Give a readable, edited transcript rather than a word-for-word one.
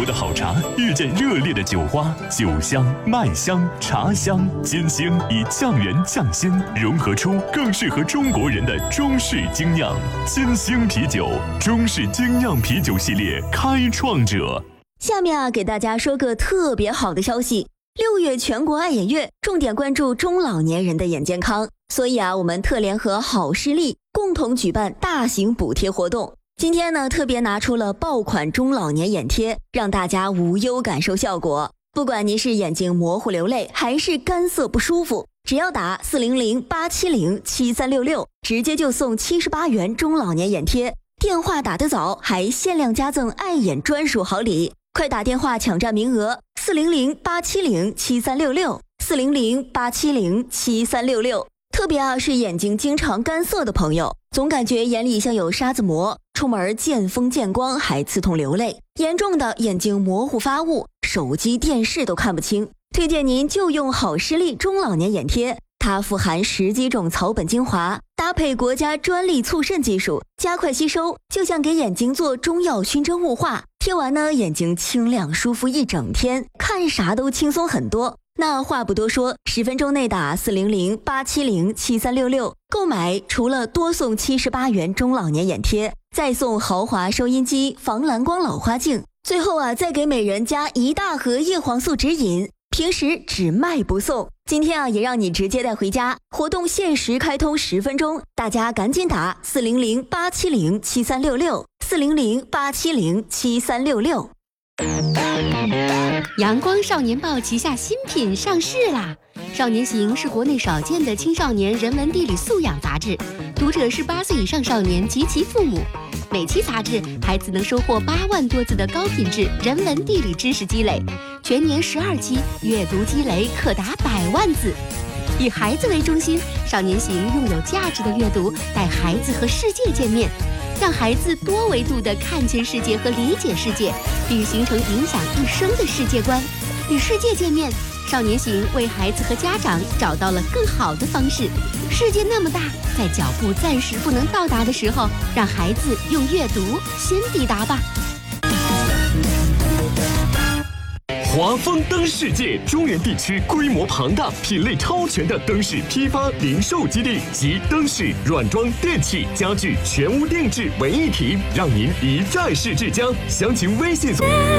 的好茶遇见热烈的酒花，酒香、麦香、茶香，金星以匠人匠心融合出更适合中国人的中式精酿。金星啤酒，中式精酿啤酒系列开创者。 下面给大家说个特别好的消息，6月全国爱眼月，重点关注中老年人的眼健康，所以我们特联合好视力共同举办大型补贴活动。今天呢，特别拿出了爆款中老年眼贴，让大家无忧感受效果。不管您是眼睛模糊流泪，还是干涩不舒服，只要打400-870-7366，直接就送78元中老年眼贴。电话打得早，还限量加赠爱眼专属好礼，快打电话抢占名额，400-870-7366，400-870-7366。特别是眼睛经常干涩的朋友，总感觉眼里像有沙子膜，出门见风见光还刺痛流泪，严重的眼睛模糊发雾，手机电视都看不清。推荐您就用好视力中老年眼贴，它富含10几种草本精华，搭配国家专利促渗技术，加快吸收，就像给眼睛做中药熏蒸雾化。贴完呢，眼睛清亮舒服一整天，看啥都轻松很多。那话不多说，10分钟内打400-870-7366，购买除了多送78元中老年眼贴，再送豪华收音机、防蓝光老花镜，最后再给每人加1大盒叶黄素指引，平时只卖不送。今天也让你直接带回家，活动限时开通10分钟，大家赶紧打400-870-7366，400-870-7366。 阳光少年报旗下新品上市啦！少年行是国内少见的青少年人文地理素养杂志，读者是8岁以上少年及其父母。每期杂志，孩子能收获8万多字的高品质人文地理知识积累，全年12期，阅读积累可达100万字。以孩子为中心，少年行用有价值的阅读带孩子和世界见面，让孩子多维度地看见世界和理解世界，并形成影响一生的世界观。与世界见面，少年行为孩子和家长找到了更好的方式。世界那么大，在脚步暂时不能到达的时候，让孩子用阅读先抵达吧。 华丰灯世界中原地区规模庞大、品类超全的灯饰批发零售基地，集灯饰、软装、电器、家具全屋定制为一体，让您一站式至家。详情微信搜。